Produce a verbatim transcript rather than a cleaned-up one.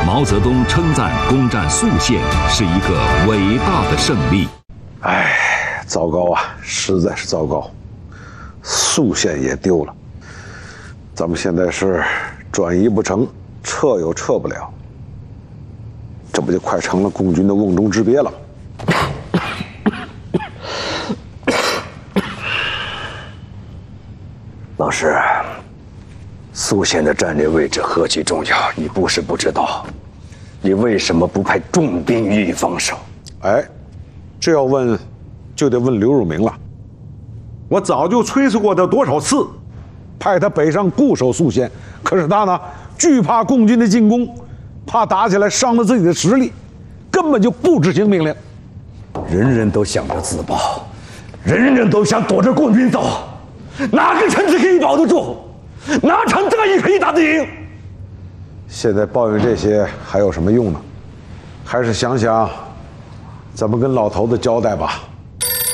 毛泽东称赞攻占宿县是一个伟大的胜利。 哎，糟糕啊，实在是糟糕，宿县也丢了。咱们现在是转移不成，撤又撤不了，这不就快成了共军的瓮中之鳖了？ 老师，宿县的战略位置何其重要，你不是不知道，你为什么不派重兵予以防守？ 哎，这要问，就得问刘汝明了。我早就催促过他多少次，派他北上固守宿县，可是他呢，惧怕共军的进攻，怕打起来伤了自己的实力，根本就不执行命令。 人人都想着自保，人人都想躲着共军走，哪个城池可以保得住？哪场战役可以打得赢？ 现在抱怨这些还有什么用呢？还是想想，咱们跟老头子交代吧。